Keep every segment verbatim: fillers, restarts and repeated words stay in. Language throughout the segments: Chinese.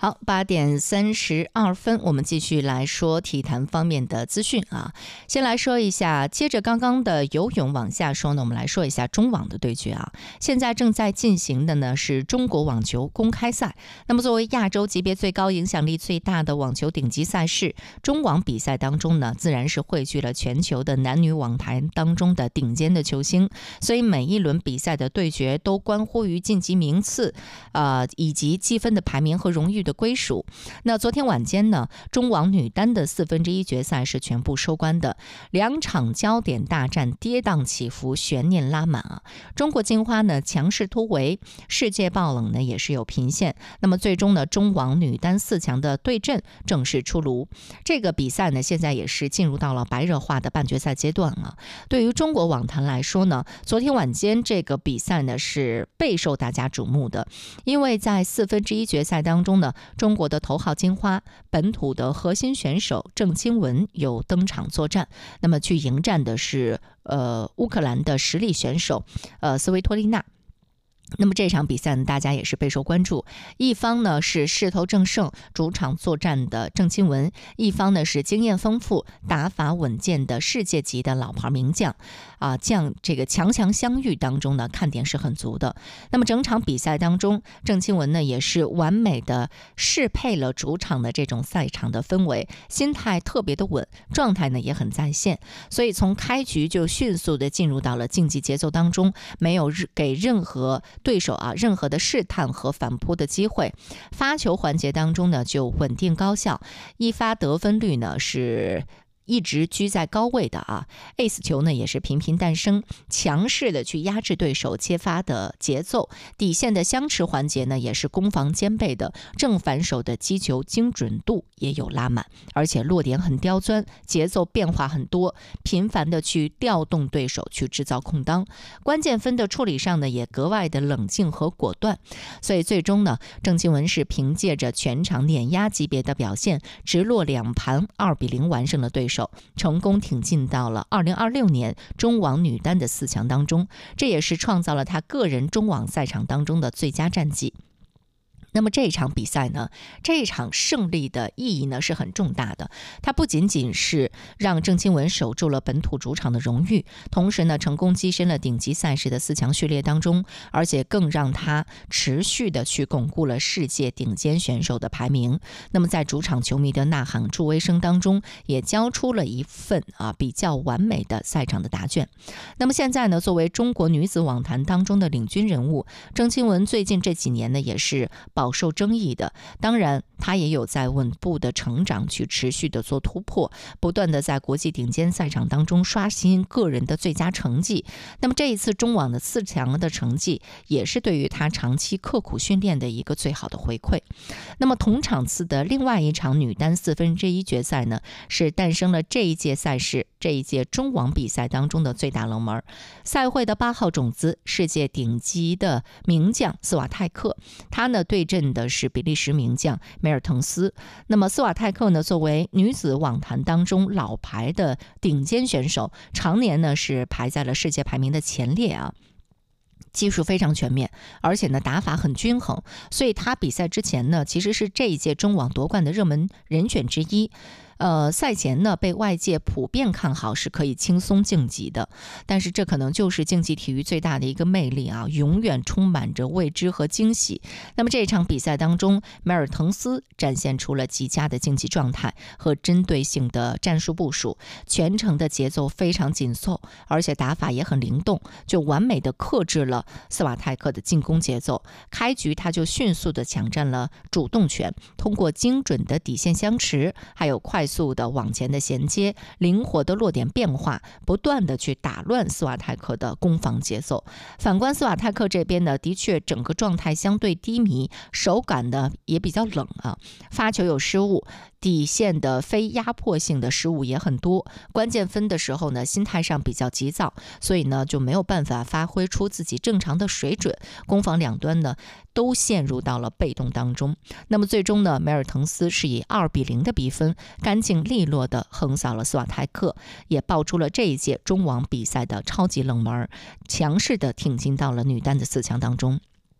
好，八点三十二分，我们继续来说体坛方面的资讯啊。先来说一下，接着刚刚的游泳往下说呢，我们来说一下中网的对决啊。现在正在进行的呢是中国网球公开赛。那么作为亚洲级别最高、影响力最大的网球顶级赛事，中网比赛当中呢，自然是汇聚了全球的男女网坛当中的顶尖的球星，所以每一轮比赛的对决都关乎于晋级名次，呃，以及积分的排名和荣誉的归属。那昨天晚间呢，中网女单的四分之一决赛是全部收官的，两场焦点大战跌宕起伏，悬念拉满啊。中国金花呢强势突围，世界爆冷呢也是有频现。那么最终呢，中网女单四强的对阵正式出炉。这个比赛呢，现在也是进入到了白热化的半决赛阶段啊。对于中国网坛来说呢，昨天晚间这个比赛呢是备受大家瞩目的，因为在四分之一决赛当中呢，中国的头号金花、本土的核心选手郑钦文有登场作战，那么去迎战的是呃乌克兰的实力选手呃斯维托利娜。那么这场比赛呢，大家也是备受关注。一方呢是势头正盛，主场作战的郑钦文；一方呢是经验丰富、打法稳健的世界级的老牌名将。啊，将这个强强相遇当中呢，看点是很足的。那么整场比赛当中，郑钦文呢也是完美的适配了主场的这种赛场的氛围，心态特别的稳，状态呢也很在线，所以从开局就迅速的进入到了竞技节奏当中，没有给任何对手啊任何的试探和反扑的机会。发球环节当中呢就稳定高效，一发得分率呢是一直居在高位的啊 ，ace 球呢也是频频诞生，强势的去压制对手接发的节奏，底线的相持环节呢也是攻防兼备的，正反手的击球精准度也有拉满，而且落点很刁钻，节奏变化很多，频繁的去调动对手去制造空当，关键分的处理上呢也格外的冷静和果断，所以最终呢，郑钦文是凭借着全场碾压级别的表现，直落两盘二比零完胜了对手，成功挺进到了二零二六年中网女单的四强当中，这也是创造了她个人中网赛场当中的最佳战绩。那么这场比赛呢，这场胜利的意义呢是很重大的，它不仅仅是让郑钦文守住了本土主场的荣誉，同时呢成功跻身了顶级赛事的四强序列当中，而且更让他持续的去巩固了世界顶尖选手的排名。那么在主场球迷的呐喊助威声当中，也交出了一份啊比较完美的赛场的答卷。那么现在呢，作为中国女子网坛当中的领军人物，郑钦文最近这几年呢也是饱受争议的，当然他也有在稳步的成长，去持续的做突破，不断的在国际顶尖赛场当中刷新个人的最佳成绩。那么这一次中网的四强的成绩，也是对于他长期刻苦训练的一个最好的回馈。那么同场次的另外一场女单四分之一决赛呢，是诞生了这一届赛事这一届中网比赛当中的最大冷门。赛会的八号种子，世界顶级的名将斯瓦泰克，他呢对阵的是比利时名将梅尔滕斯。那么斯瓦泰克呢，作为女子网坛当中老牌的顶尖选手，常年呢是排在了世界排名的前列啊。技术非常全面，而且呢打法很均衡，所以他比赛之前呢其实是这一届中网夺冠的热门人选之一。呃，赛前呢被外界普遍看好是可以轻松晋级的，但是这可能就是竞技体育最大的一个魅力啊，永远充满着未知和惊喜。那么这场比赛当中，梅尔滕斯展现出了极佳的竞技状态和针对性的战术部署，全程的节奏非常紧凑，而且打法也很灵动，就完美的克制了斯瓦泰克的进攻节奏。开局他就迅速的抢占了主动权，通过精准的底线相持，还有快速速的往前的衔接，灵活的落点变化，不断的去打乱斯瓦泰克的攻防节奏。反观斯瓦泰克这边呢，的确整个状态相对低迷，手感呢也比较冷啊，发球有失误，底线的非压迫性的失误也很多，关键分的时候呢，心态上比较急躁，所以呢就没有办法发挥出自己正常的水准，攻防两端呢都陷入到了被动当中。那么最终呢，梅尔滕斯是以二比零的比分干净利落的横扫了斯瓦泰克，也爆出了这一届中网比赛的超级冷门，强势的挺进到了女单的四强当中。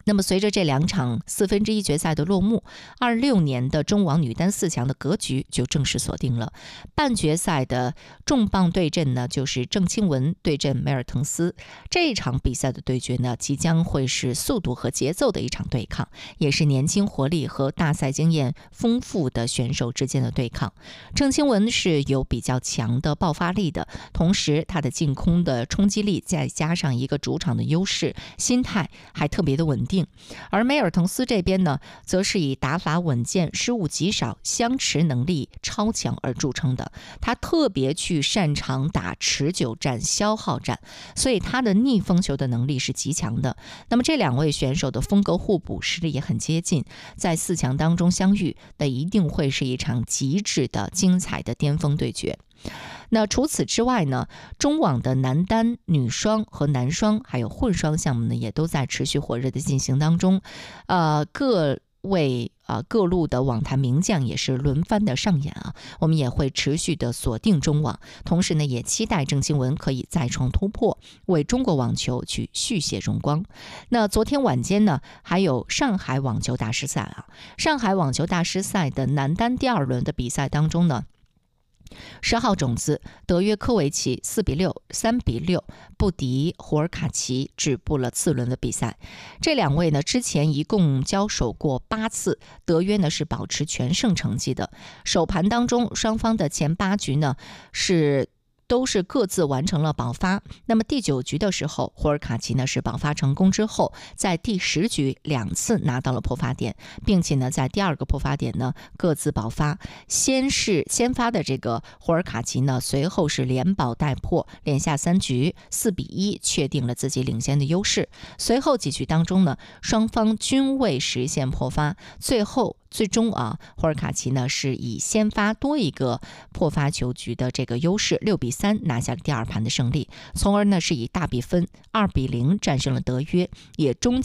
那么随着这两场四分之一决赛的落幕，二六年的中网女单四强的格局就正式锁定了。半决赛的重磅对阵呢，就是郑钦文对阵梅尔滕斯。这一场比赛的对决呢，即将会是速度和节奏的一场对抗，也是年轻活力和大赛经验丰富的选手之间的对抗。郑钦文是有比较强的爆发力的，同时他的进攻的冲击力再加上一个主场的优势，心态还特别的稳定。而梅尔滕斯这边呢，则是以打法稳健、失误极少、相持能力超强而著称的。他特别去擅长打持久战、消耗战，所以他的逆风球的能力是极强的。那么这两位选手的风格互补，实力也很接近，在四强当中相遇，那一定会是一场极致的精彩的巅峰对决。那除此之外呢，中网的男单、女双和男双还有混双项目呢，也都在持续火热的进行当中。呃，各位呃各路的网坛名将也是轮番的上演啊，我们也会持续的锁定中网，同时呢，也期待郑钦文可以再创突破，为中国网球去续写荣光。那昨天晚间呢，还有上海网球大师赛啊，上海网球大师赛的男单第二轮的比赛当中呢，十号种子德约科维奇四比六、三比六不敌胡尔卡奇，止步了次轮的比赛。这两位呢，之前一共交手过八次，德约呢是保持全胜成绩的。首盘当中，双方的前八局呢是都是各自完成了保发。那么第九局的时候，胡尔卡奇呢是保发成功之后，在第十局两次拿到了破发点，并且呢在第二个破发点呢各自保发。先是先发的这个胡尔卡奇呢，随后是连保带破，连下三局四比一确定了自己领先的优势。随后几局当中呢，双方均未实现破发，最后最终啊，胡尔卡奇呢是以先发多一个破发球局的这个优势，六比三拿下了第二盘的胜利，从而呢是以大比分二比零战胜了德约，也终